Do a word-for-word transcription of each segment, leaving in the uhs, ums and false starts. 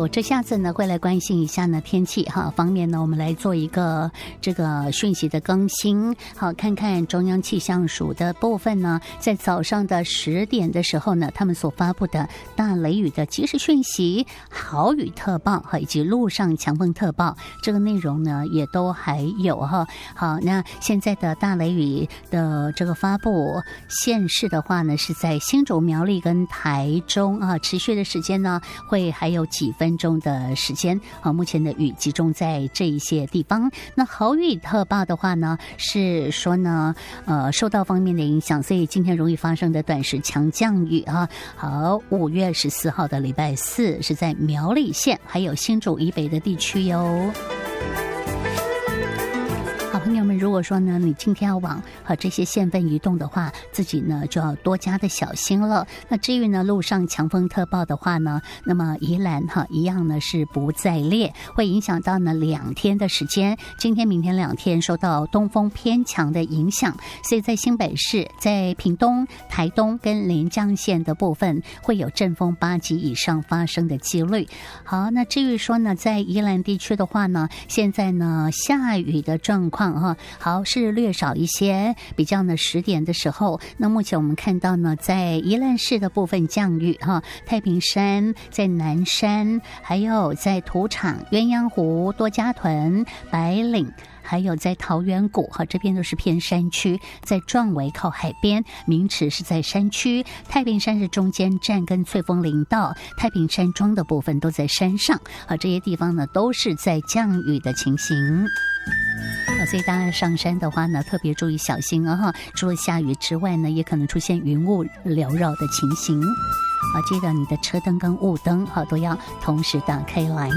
有，这下子呢会来关心一下呢天气哈方面呢，我们来做一个这个讯息的更新。好，看看中央气象署的部分呢，在早上的十点的时候呢，他们所发布的大雷雨的即时讯息、豪雨特报哈，以及路上强风特报，这个内容呢也都还有哈。好，那现在的大雷雨的这个发布县市的话呢，是在新竹、苗栗跟台中啊，持续的时间呢会还有几分钟的时间啊。目前的雨集中在这一些地方。那豪雨特报的话呢，是说呢，呃，受到方面的影响，所以今天容易发生的短时强降雨啊。好，五月十四号的礼拜四是在苗栗县还有新竹以北的地区哟。好朋友们，如果说呢，你今天要往和这些县份移动的话，自己呢就要多加的小心了。那至于呢路上强风特报的话呢，那么宜兰哈一样呢是不在列，会影响到呢两天的时间。今天、明天两天受到东风偏强的影响，所以在新北市、在屏东、台东跟连江县的部分会有阵风八级以上发生的几率。好，那至于说呢，在宜兰地区的话呢，现在呢下雨的状况。好，是略少一些，比较呢十点的时候，那目前我们看到呢，在宜兰市的部分降雨哈，太平山、在南山，还有在土场、鸳鸯湖、多加屯、白岭。还有在桃源谷哈，这边都是偏山区，在壮围靠海边，明池是在山区，太平山是中间站跟翠峰林道，太平山庄的部分都在山上啊，这些地方呢都是在降雨的情形。所以大家上山的话呢，特别注意小心啊！哈，除了下雨之外呢，也可能出现云雾缭绕的情形。啊，记得你的车灯跟雾灯哈都要同时打开来。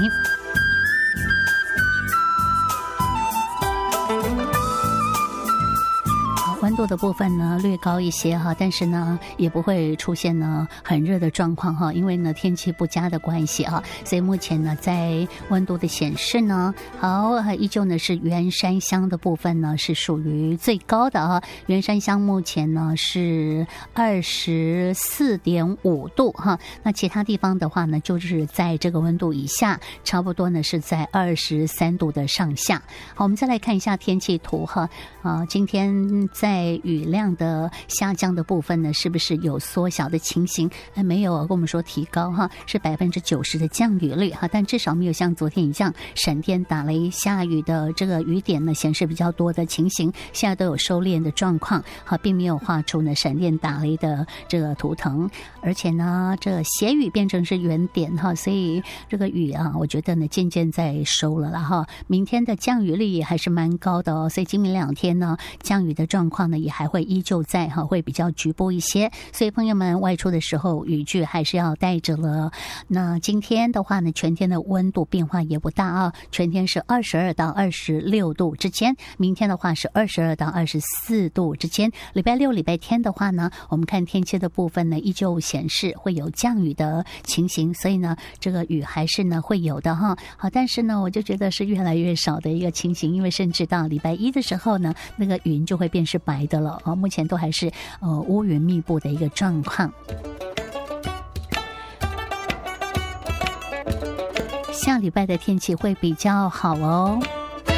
温度的部分呢略高一些哈，但是呢也不会出现呢很热的状况哈，因为呢天气不佳的关系啊，所以目前呢在温度的显示呢，好，依旧呢是员山乡的部分呢是属于最高的啊，员山乡目前呢是二十四点五度哈，那其他地方的话呢就是在这个温度以下，差不多呢是在二十三度的上下。好，我们再来看一下天气图哈，啊，今天在在雨量的下降的部分呢，是不是有缩小的情形？哎，没有，跟我们说提高哈，是百分之九十的降雨率哈，但至少没有像昨天一样闪电打雷下雨的这个雨点呢显示比较多的情形，现在都有收敛的状况哈，并没有画出呢闪电打雷的这个图腾，而且呢这斜雨变成是圆点哈，所以这个雨啊，我觉得呢渐渐在收了啦哈。明天的降雨率也还是蛮高的哦，所以今明两天呢降雨的状况呢也还会依旧在哈，会比较局部一些，所以朋友们外出的时候雨具还是要带着了。那今天的话呢，全天的温度变化也不大啊，全天是二十二到二十六度之间，明天的话是二十二到二十四度之间。礼拜六、礼拜天的话呢，我们看天气的部分呢，依旧显示会有降雨的情形，所以呢，这个雨还是呢会有的哈。好，但是呢，我就觉得是越来越少的一个情形，因为甚至到礼拜一的时候呢，那个云就会变是白的了啊，目前都还是呃乌云密布的一个状况。下礼拜的天气会比较好哦。